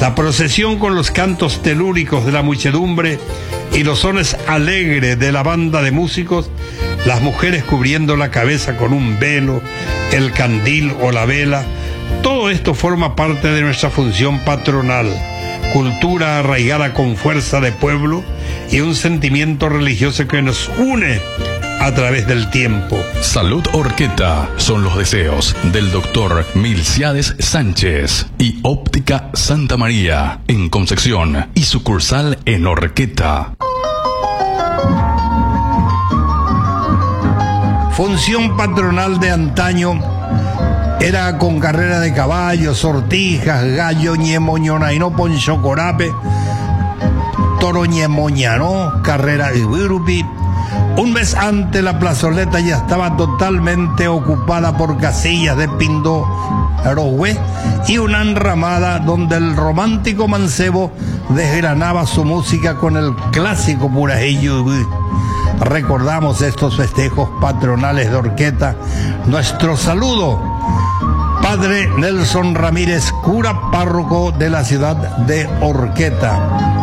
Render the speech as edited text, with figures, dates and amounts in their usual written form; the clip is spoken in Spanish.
La procesión con los cantos telúricos de la muchedumbre y los sones alegres de la banda de músicos, las mujeres cubriendo la cabeza con un velo, el candil o la vela, todo esto forma parte de nuestra función patronal, cultura arraigada con fuerza de pueblo y un sentimiento religioso que nos une a través del tiempo. Salud Orqueta son los deseos del doctor Milciades Sánchez y Óptica Santa María en Concepción y sucursal en Orqueta. Función patronal de antaño era con carrera de caballos, sortijas, gallo, ñemoñonaino, ponchocorape, toro ñemoñano, carrera de virupi. Un mes antes la plazoleta ya estaba totalmente ocupada por casillas de Pindo Arogüe y una enramada donde el romántico mancebo desgranaba su música con el clásico purajillo. Recordamos estos festejos patronales de Orqueta. Nuestro saludo, Padre Nelson Ramírez, cura párroco de la ciudad de Orqueta.